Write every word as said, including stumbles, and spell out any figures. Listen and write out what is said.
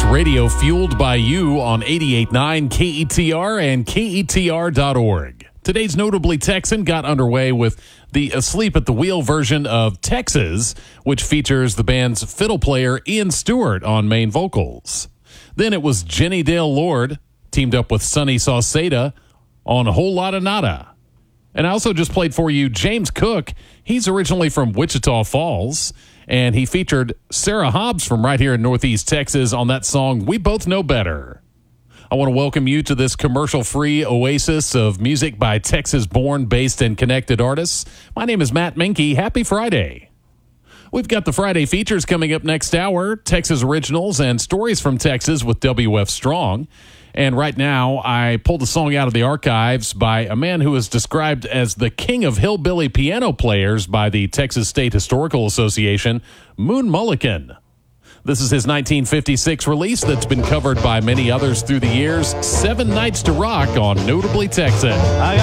Radio, fueled by you on eighty-eight point nine K E T R and K E T R dot org. Today's Notably Texan got underway with the Asleep at the Wheel version of Texas, which features the band's fiddle player Ian Stewart on main vocals. Then it was Jenny Dale Lord, teamed up with Sonny Sauceda on A Whole Lotta Nada. And I also just played for you James Cook. He's originally from Wichita Falls, and he featured Sarah Hobbs from right here in Northeast Texas on that song, We Both Know Better. I want to welcome you to this commercial-free oasis of music by Texas-born, based, and connected artists. My name is Matt Minke. Happy Friday. We've got the Friday features coming up next hour, Texas Originals and Stories from Texas with W F Strong. And right now, I pulled a song out of the archives by a man who is described as the king of hillbilly piano players by the Texas State Historical Association, Moon Mullican. This is his nineteen fifty-six release that's been covered by many others through the years, Seven Nights to Rock on Notably Texan.